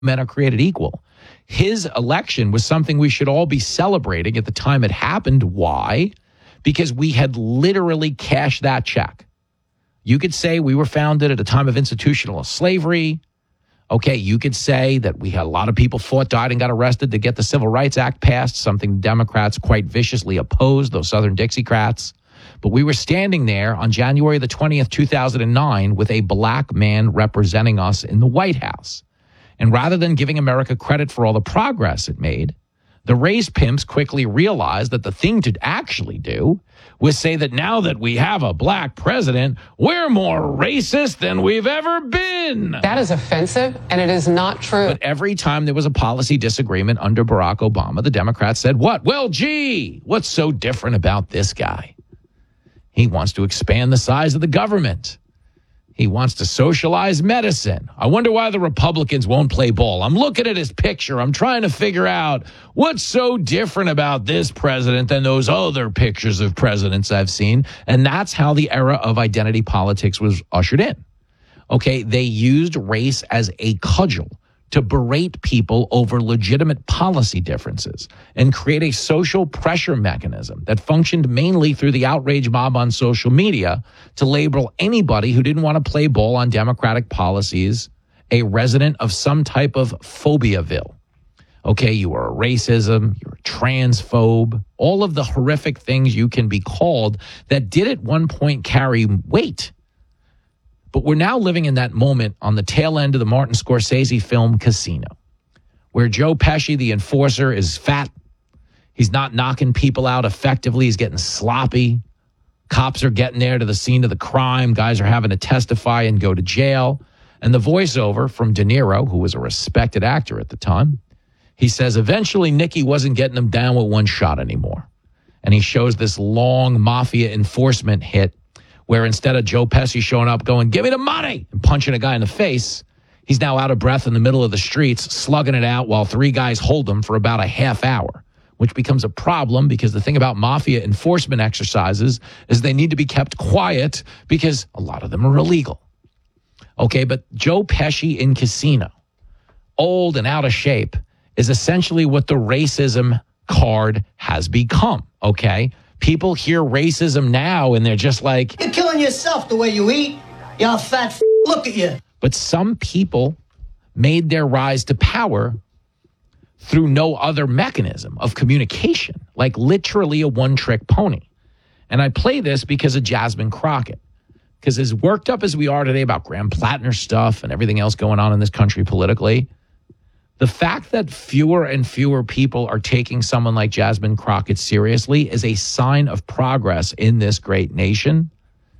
men are created equal. His election was something we should all be celebrating at the time it happened. Why? Because we had literally cashed that check. You could say we were founded at a time of institutional slavery. Okay, you could say that we had a lot of people fought, died, and got arrested to get the Civil Rights Act passed, something Democrats quite viciously opposed, those Southern Dixiecrats. But we were standing there on January the 20th, 2009, with a black man representing us in the White House. And rather than giving America credit for all the progress it made, the race pimps quickly realized that the thing to actually do was say that now that we have a black president, we're more racist than we've ever been. That is offensive, and it is not true. But every time there was a policy disagreement under Barack Obama, the Democrats said, what? Well, gee, what's so different about this guy? He wants to expand the size of the government. He wants to socialize medicine. I wonder why the Republicans won't play ball. I'm looking at his picture. I'm trying to figure out what's so different about this president than those other pictures of presidents I've seen. And that's how the era of identity politics was ushered in. Okay, they used race as a cudgel to berate people over legitimate policy differences and create a social pressure mechanism that functioned mainly through the outrage mob on social media to label anybody who didn't want to play ball on Democratic policies a resident of some type of phobiaville. Okay, you are a racism, you're a transphobe, all of the horrific things you can be called that did at one point carry weight. But we're now living in that moment on the tail end of the Martin Scorsese film Casino, where Joe Pesci, the enforcer, is fat. He's not knocking people out effectively. He's getting sloppy. Cops are getting there to the scene of the crime. Guys are having to testify and go to jail. And the voiceover from De Niro, who was a respected actor at the time, he says, eventually Nicky wasn't getting him down with one shot anymore. And he shows this long mafia enforcement hit where instead of Joe Pesci showing up going, give me the money, and punching a guy in the face, he's now out of breath in the middle of the streets, slugging it out while three guys hold him for about a half hour, which becomes a problem because the thing about mafia enforcement exercises is they need to be kept quiet because a lot of them are illegal. Okay, but Joe Pesci in Casino, old and out of shape, is essentially what the racism card has become, okay? People hear racism now and they're just like, you're killing yourself the way you eat. You're a fat look at you. But some people made their rise to power through no other mechanism of communication, like literally a one-trick pony. And I play this because of Jasmine Crockett, because as worked up as we are today about Graham Plattner stuff and everything else going on in this country politically, the fact that fewer and fewer people are taking someone like Jasmine Crockett seriously is a sign of progress in this great nation,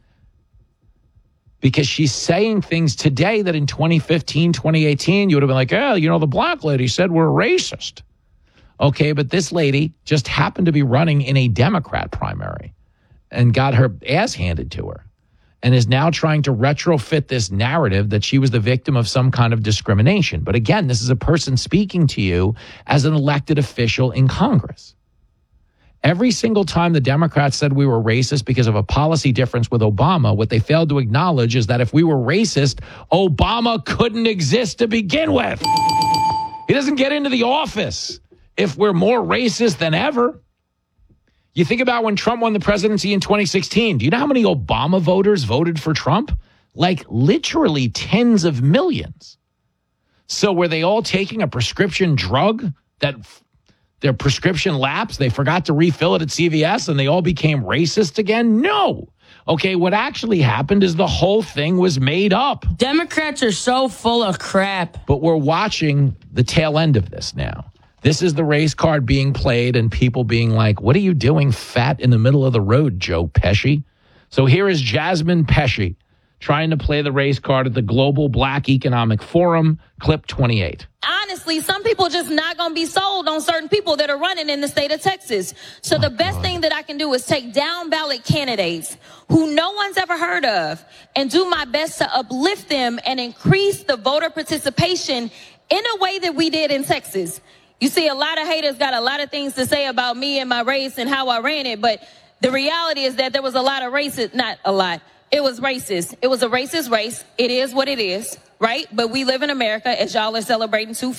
because she's saying things today that in 2015, 2018, you would have been like, yeah, you know, the black lady said we're racist. Okay, but this lady just happened to be running in a Democrat primary and got her ass handed to her, and is now trying to retrofit this narrative that she was the victim of some kind of discrimination. But again, this is a person speaking to you as an elected official in Congress. Every single time the Democrats said we were racist because of a policy difference with Obama, what they failed to acknowledge is that if we were racist, Obama couldn't exist to begin with. He doesn't get into the office if we're more racist than ever. You think about when Trump won the presidency in 2016. Do you know how many Obama voters voted for Trump? Like literally tens of millions. So were they all taking a prescription drug that their prescription lapsed? They forgot to refill it at CVS and they all became racist again? No. Okay, what actually happened is the whole thing was made up. Democrats are so full of crap. But we're watching the tail end of this now. This is the race card being played and people being like, what are you doing fat in the middle of the road, Joe Pesci? So here is Jasmine Pesci trying to play the race card at the Global Black Economic Forum, clip 28. Honestly, some people just not going to be sold on certain people that are running in the state of Texas. So the best thing that I can do is take down ballot candidates who no one's ever heard of and do my best to uplift them and increase the voter participation in a way that we did in Texas. You see, a lot of haters got a lot of things to say about me and my race and how I ran it. But the reality is that there was a lot of racist, not a lot, It was racist. It was a racist race. It is what it is, right? But we live in America as y'all are celebrating 250.